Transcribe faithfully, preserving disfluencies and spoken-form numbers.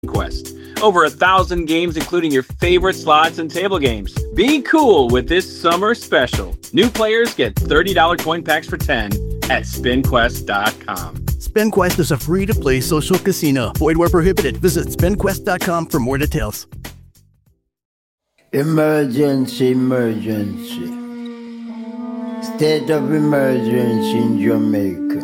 Quest. Over a thousand games, including your favorite slots and table games. Be cool with this summer special. New players get thirty dollars coin packs for ten at spin quest dot com. SpinQuest is a free-to-play social casino. Void where prohibited. Visit spin quest dot com for more details. Emergency, emergency. State of emergency in Jamaica.